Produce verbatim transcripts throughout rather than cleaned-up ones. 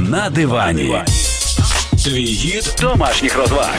На дивані. Твій гід домашніх розваг.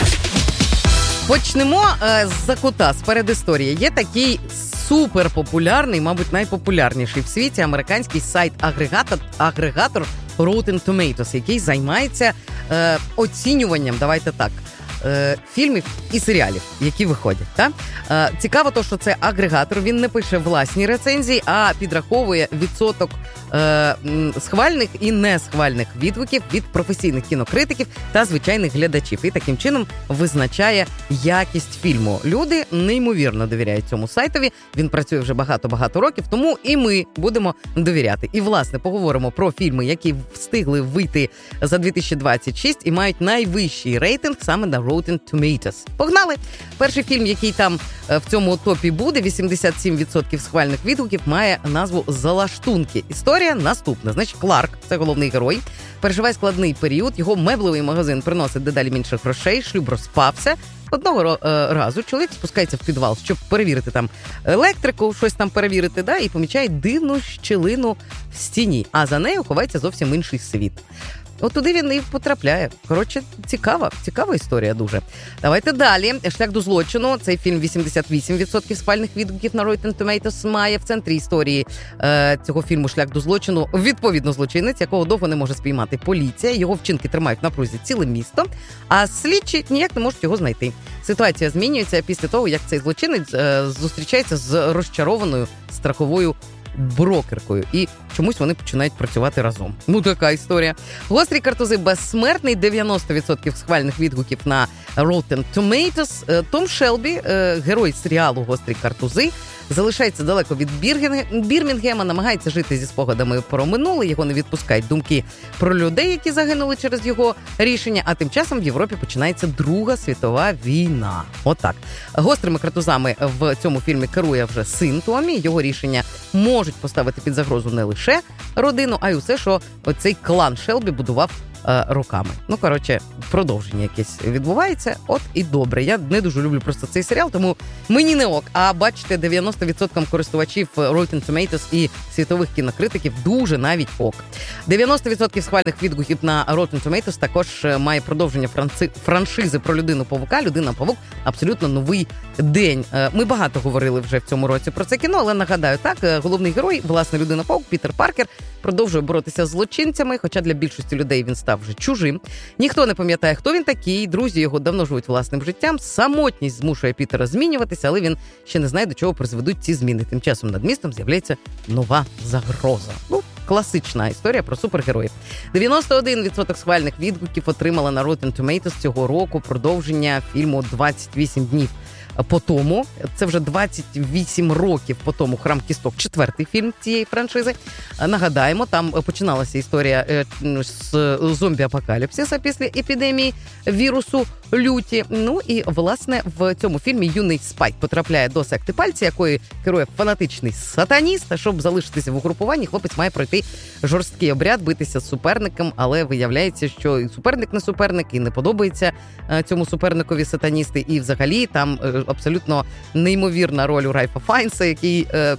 Почнемо е, з-за кута, з передісторії. Є такий суперпопулярний, мабуть, найпопулярніший в світі американський сайт-агрегатор агрегатор Rotten Tomatoes, який займається е, оцінюванням, давайте так, е, фільмів і серіалів, які виходять. Та? Е, цікаво то, що це агрегатор, він не пише власні рецензії, а підраховує відсоток е, схвальних і несхвальних відгуків від професійних кінокритиків та звичайних глядачів. І таким чином визначає якість фільму. Люди неймовірно довіряють цьому сайтові. Він працює вже багато-багато років, тому і ми будемо довіряти. І, власне, поговоримо про фільми, які встигли вийти за дві тисячі двадцять шість і мають найвищий рейтинг саме на Rotten Tomatoes. Погнали! Перший фільм, який там в цьому топі буде, вісімдесят сім відсотків схвальних відгуків, має назву «Залаштунки». Історія наступна. Значить, Кларк, це головний герой, переживає складний період, його меблевий магазин приносить дедалі більше грошей, шлюб розпався. Одного разу чоловік спускається в підвал, щоб перевірити там електрику, щось там перевірити, да, і помічає дивну щілину в стіні, а за нею ховається зовсім інший світ. От туди він і потрапляє. Коротше, цікава, цікава історія дуже. Давайте далі. «Шлях до злочину». Цей фільм вісімдесят вісім відсотків спальних відгуків на Rotten Tomatoes має. В центрі історії е, цього фільму «Шлях до злочину» відповідно злочинець, якого довго не може спіймати поліція. Його вчинки тримають в напрузі ціле місто, а слідчі ніяк не можуть його знайти. Ситуація змінюється після того, як цей злочинець е, зустрічається з розчарованою страховою брокеркою. І чомусь вони починають працювати разом. Ну, така історія. «Гострі картузи. Безсмертний». дев'яносто відсотків схвальних відгуків на Rotten Tomatoes. Том Шелбі, герой серіалу «Гострі картузи», залишається далеко від Бірмінгема, намагається жити зі спогадами про минуле, його не відпускають думки про людей, які загинули через його рішення, а тим часом в Європі починається Друга світова війна. Отак. Гострими картузами в цьому фільмі керує вже син Томі, його рішення можуть поставити під загрозу не лише родину, а й усе, що цей клан Шелбі будував е, роками. Ну, коротше, продовження якесь відбувається, от і добре. Я не дуже люблю просто цей серіал, тому мені не ок. А бачите, дев'яносто відсотків користувачів Rotten Tomatoes і світових кінокритиків дуже навіть ок. дев'яносто відсотків схвальних відгуків на Rotten Tomatoes також має продовження франци... франшизи про людину-павука. Людина-павук – абсолютно новий день. Ми багато говорили вже в цьому році про це кіно, але нагадаю, так, головний герой, власне, людина-павук, Пітер Паркер, продовжує боротися з злочинцями, хоча для більшості людей він став вже чужим. Ніхто не пам'ятає, хто він такий, друзі його давно живуть власним життям, самотність змушує Пітера змінюватися, але він ще не знає, до чого призведуть ці зміни. Тим часом над містом з'являється нова загроза. Ну, класична історія про супергероїв. дев'яносто один відсоток схвальних відгуків отримала на Rotten Tomatoes цього року продовження фільму «двадцять вісім днів по тому». Це вже двадцять вісім років по тому «Храм кісток», четвертий фільм цієї франшизи. Нагадаємо, там починалася історія з зомбі-апокаліпсиса після епідемії вірусу люті. Ну і, власне, в цьому фільмі юний Спайк потрапляє до секти Пальці, якої керує фанатичний сатаніст. Щоб залишитися в угрупуванні, хлопець має пройти жорсткий обряд, битися з суперником, але виявляється, що і суперник не суперник, і не подобається цьому суперникові сатаністи. І взагалі там абсолютно неймовірна роль у Райфа Файнса, який е,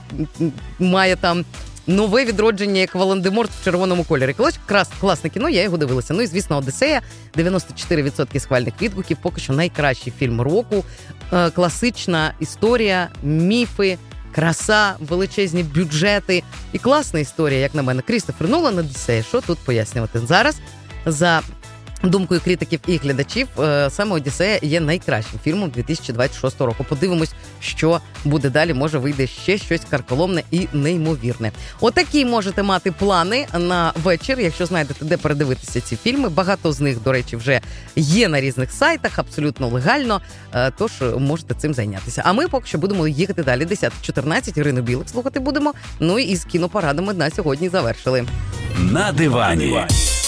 має там нове відродження, як Волан-де-Морт в червоному кольорі. Клас, класне кіно, я його дивилася. Ну і, звісно, «Одіссея», дев'яносто чотири відсотки схвальних відгуків, поки що найкращий фільм року. Е, класична історія, міфи, краса, величезні бюджети і класна історія, як на мене. Крістофер Нолан, «Одіссея», що тут пояснювати? Зараз, за думкою критиків і глядачів, саме «Одіссея» є найкращим фільмом дві тисячі двадцять шостого року. Подивимось, що буде далі. Може, вийде ще щось карколомне і неймовірне. Отакі можете мати плани на вечір, якщо знайдете, де передивитися ці фільми. Багато з них, до речі, вже є на різних сайтах, абсолютно легально, тож можете цим зайнятися. А ми поки що будемо їхати далі. десята чотирнадцять, Ірину Білик слухати будемо. Ну і з кінопорадами на сьогодні завершили. На дивані.